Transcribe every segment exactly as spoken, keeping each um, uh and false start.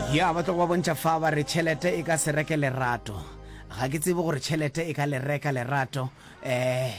ya batlo go bontsha fa ba re tšhelete e ka se reke lerato ga ke tsebe gore tšhelete e ka le reka lerato eh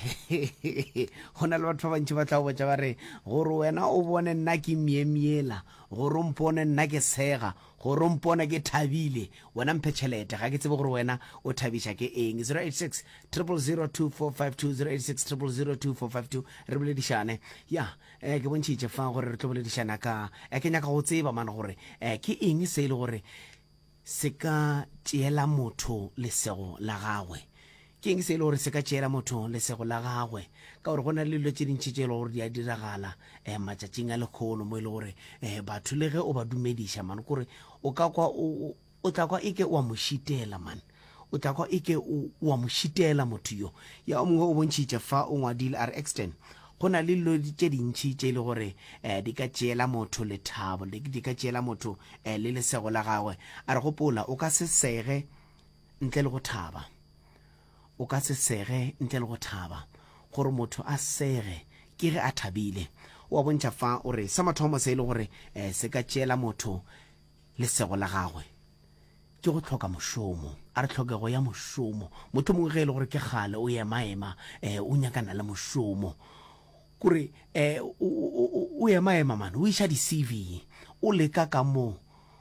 go na le batho ba bantši ba tla botsa ba re gore wena o bone nna ke miemiela gore o mpone nna ke sega gore o mpone ke thabile wena mphe tšhelete ga ke tsebe gore wena o thabiša ke eng zero eight six zero zero two four five two zero eight six zero zero two four five two re boledišane ya eh ke bontšhitše fa gore re tlo boledišana ka eh ke nyaka go tseba man gore eh ke eng se ile gore se ka tšeela motho lesego la gagwe ke eng se ile gore se ka tšeela motho lesego la gagwe ka gore go na le dilo tše dintšhi tše e le gore di a diragala um matšatšing a lekgono mo e le gore um batho le ge o ba dumediša man kore o ka kwa o tla kwa eke wa mo šitela man o tla kwa eke wa mo šitela motho yo ya o mongwe o bontšhitše fa o ngwadile a re extend go na le dilo tše dintšhi tše e le gore um di ka tšeela motho lethabo di ka tšeela motho um le lesego la gagwe a re gopola o ka se sege ntle le go thaba o ka se sege ntle le go thaba gore motho a sege ke ge a thabile o a bontšha fa o re sa mathomo se e le gore um se ka tšeela motho lesego la gagwe ke go tlhoka mošomo a re tlhokego ya mošomo motho mongwe ge e le gore ke gale o emaema um o nyakana le mošomo kore eh o ema ema man o isha di C V o leka ka mo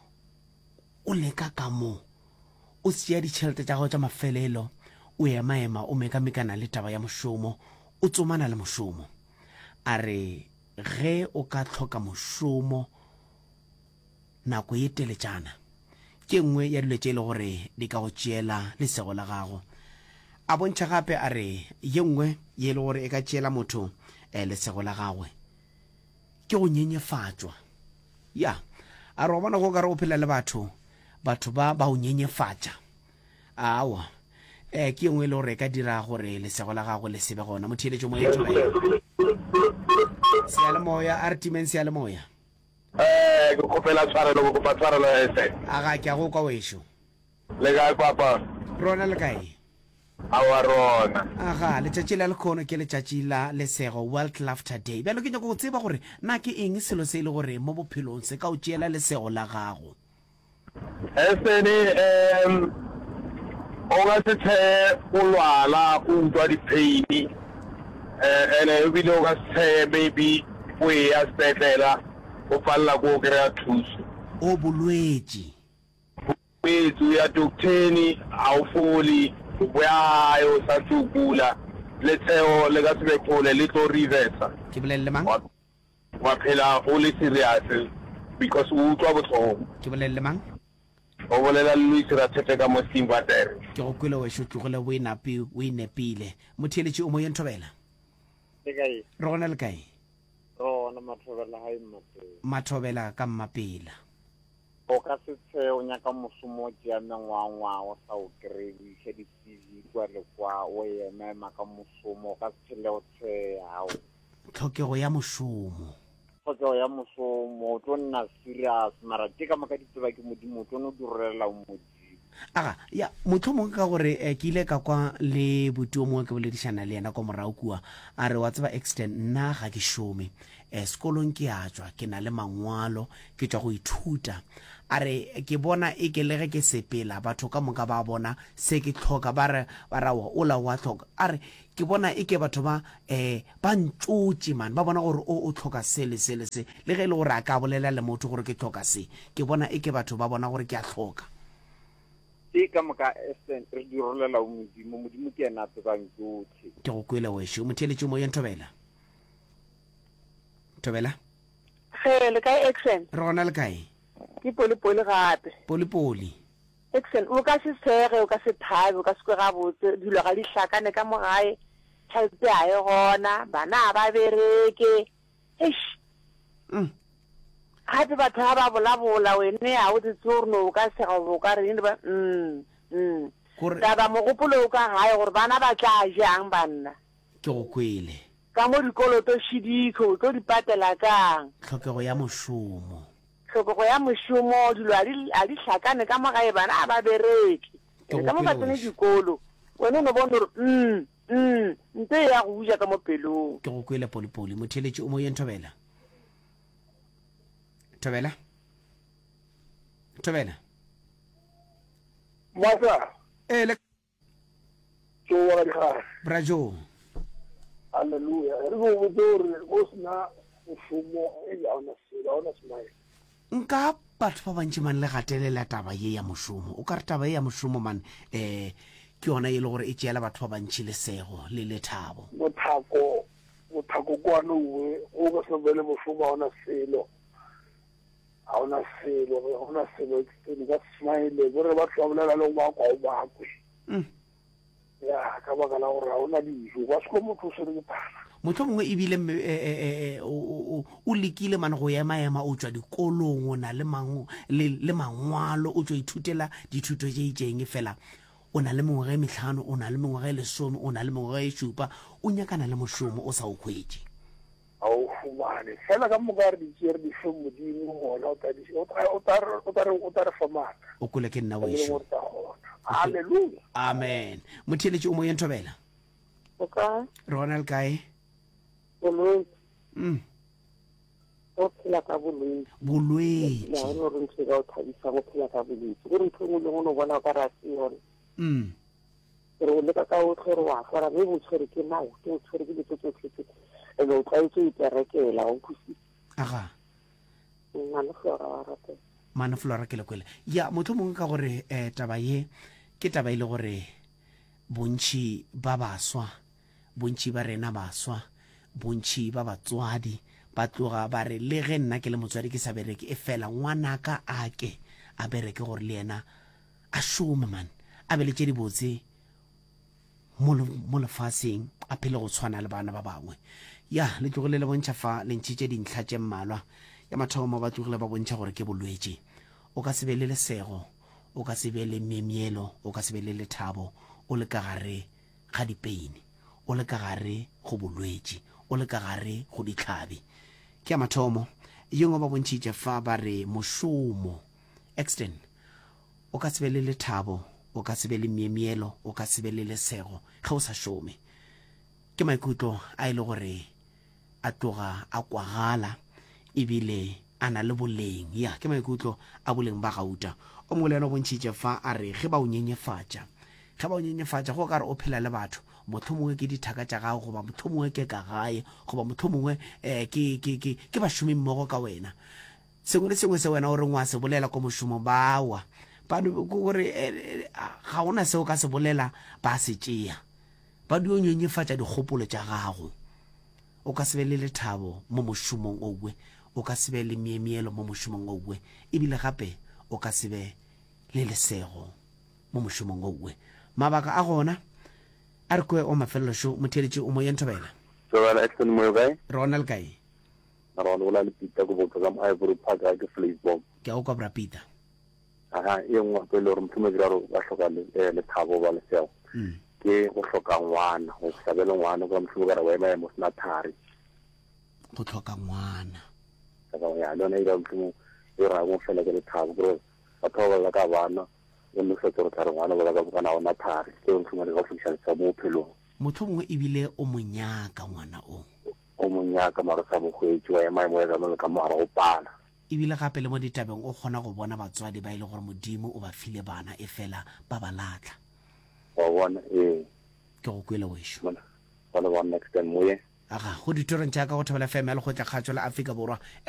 o leka ka mo o sia di tšhelete tša go tša mafelelo o ema ema o meka mekana le taba ya mošomo o tsomana le mošomo a re ge o ka tlhoka mošomo nako ye teletšana ke nngwe ya dilo tše e le gore di ka go tšeela lesego la gago a bontšha gape a re ye nngwe ye le gore e ka tšeela motho um lesego la gagwe ke go nyenyefatšwa ya a re o bona go ka re o phela le batho batho ba ba o nyenyefatša awa um ke engwe e le gore e ka dira gore lesego la gagwe le sebe gona motheeletšo mo etho seyalemoya a re timeng seyalemoya eh ke kopela tshwarelo go kopa tshwarelo ese aga ke a go kwa wešo le ga papa rona le kae awa rona aga letšatši la lekgono ke letšatši la lesego World Laughter Day bjalo ke nyako go tseba gore na ke eng selo se e le gore mo bophelong se ka o tšeela lesego la gago esene um o ga se the o lwala o utlwa dipeini um ene ebile o ka se the maybe o e ya sepetlela o palela ko o kry-a thuso o bolwetši bolwetši o ya docteni a o foli boyayo sa tsukula le theo le ka sebe kgole le tlo reversa ke bolelele mang wa phela o le serious because o utlwa botlhoko ke bolelele mang o bolela le Louis Ratshete ka mo Simba tere ke go kwela we shotlogole we napi we nepile motheeletši o mo ye nthobela ke kae re gona le kae rona mathobela hae mmapela mathobela ka mmapela o ka se tse o nyaka mošomo tšea mengwangwa o sa o kry-e o iše di-C V kwa le kwa o emema ka mošomo o ka se tshele o tšeao tlhokego ya mošomo tlhokego ya mošomo o tlo nna serious mara ke ka moka ditseba ke modimo o tlo no dirolela o modimo aga ya motho mongwe ka gore eh, ke ile ka kwa le botuo mongwe ke boledišana le yena kwa morago kua a re wa tseba extend nna ga ke šome um sekolong ke a tswa ke na le mangwalo ke tswa go ithuta a re ke bona e ke lege ke sepela batho ka moka ba bona se ke tlhoka ba re wa ola wa tlhoka a re ke bona e ke batho ba um ba ntsotse man ba bona gore o o tlhoka se le se le se le ge e le gore a ka bolela le motho gore ke tlhoka se ke bona e ke batho ba bona gore ke a tlhoka ke ka moka Eastern re di rolela o modimo modimo ke ena tse bang tsotlhe ke go kwela wešo motheeletše mo ye nthobela thobela ge le kae Exen re gona le kae ke polipoli gape polipoli Exen o ka se sege o ka se thabe o ka se kwe gabotse dilo ga di hlakane ka mogae tšhelete a e gona bana ba bereke eish mm gape batho ba ba bolabola wene a o ditse gore no o ka sega o ka reng ba mm mm taba mogopolo o ka gae gore bana ba tla jang banna ke go kwele ka mo dikoloto shidiko o tlo di patela kang tlhokego ya mošomo tlhokego ya mošomo dilo a di hlakane ka mogae bana ba bereke ka mo ba tsene dikolo wena o no bona gore mm mm nte ya go uja ka mo pelong ke go kwele polipoli motheeletše o mo ye nthobela Thobela Tobela. Masa. Eh le Tso wa di ga. Brajo. Hallelujah. Re go botore go sna mfumo e ya ona sila ona smile. Nka batho ba bantši man le gatelela taba ye ya mošomo. O ka re taba ye ya mošomo man eh ke yona e le gore e tšeela batho ba bantši lesego le lethabo. Mothako mothako kwa no we o go sebele mfumo ona silo. Ona silo, ona silo ke ga smile gore ba tlhobolela le ba kwa ba kwe. Mm. Ya ka ba kana gore ona dijo ba se go motho se re pana. Motho mongwe e bile eh o o lekile man go ema ema o tswa dikolong o na le mang le mangwalo o tswa ithutela dithuto tse itseng fela o na le mongwe metlhano o na le mongwe le some o na le mongwe e shupa o nyakana le moshomo o sa o khwetse au fumane fela ka mogare di tsere di fe modimo gona o ta di o ta o ta o ta o ta famaka o kole ke nna wesho haleluya amen motheletši o mo yentobela Okay. Ronald kae Bolwetse. mm O phela ka bolwetse. bolwetse Ya no re ntse ga o thabisa go phela ka bolwetse. Go re ntse mo le go bona ka ratsi yone. mm Re o leka ka o tlhore wa fara le bo tshwere ke nao, ke o tshwere ke le tsotlhe tsotlhe. E go tsaitse e terekela o kusi. aga Nna le flora wa rata. mana flora ke le kwele ya motho mongwe ka gore eh taba ye ke taba ile gore bontši ba baswa bontši ba rena baswa bontši ba batswadi ba tloga ba re le ge nna ke le motswadi ke sa bereke e fela ngwanaka a ke a bereke gore le yena a šome man a be le tše di botse mo lefaseng a phele go tshwana le bana ba bangwe ya le tlogile le bontšha fa le ntšhitše dintlha tše mmalwa ya mathomo ba tlogile ba bontšha gore ke bolwetse o ka se be le lesego o ka se be le memielo o ka se be le lethabo o le ka gare ga dipeini o le ka gare go bolwetse o le ka gare go ditlhabi ke ya mathomo yengwe ba bontšhitše fa ba re mošomo extend o ka se be le lethabo o ka se be le memielo o ka se be le lesego ge o sa šome ke maikutlo a ile gore a tloga a kwagala ebile a na le boleng ya ke maikutlo a boleng ba gauta o mongwe le yena o bontšhitše fa a re ge ba o nyenyefatša ge ba o nyenyefatša go ka re o phela le batho motho mongwe ke dithaka tša gago goba motho mongwe ke ka gae goba motho mongwe ke bašomi mmogo ka wena sengwe le sengwe se wena o re ngwa se bolela ko mošomo bawa gore ga gona seo ka se bolela ba se tšea ba dio nyenyefatša dikgopolo tša gago o ka se be le lethabo mo mošomong owe o ka se be le memielo mo mošomong owe ebile gape o ka se be le lesego mo mošomong owe mabaka a gona a re kwe o mafelelosho motheletše o mo yentobela Tobela Exton mo kae Ronald kae Ronald ola le pita go botsa ka mo Ivory Park ga ke Facebook ke o kwa bra Peter aha e nngwe pe le gore motho diraro ba hloka le le thabo ba le seo ke go hloka ngwana go sabela ngwana go motho ga re wa ema mo sna thari go hloka ngwana ka ya lona ira motho e ra go fela ke le thabo go batho ba la ka bana o mo se tsoro tsara ngwana ba ka bana ona thari ke o motho ga fitlha sa mo phelo motho mongwe ebile o monyaka ngwana o o monyaka mara sa mo khwetsi wa ema mo ga mo ka mo ara o pala ebile gape le mo ditabeng o kgona go bona batswadi ba ile gore modimo o ba file bana e fela ba ba latla wa bona e ke go kwele wesho bona bona next time mo ye aga go ditorong tša ka go thobela F M le go tla kgatšo la Afrika Borwa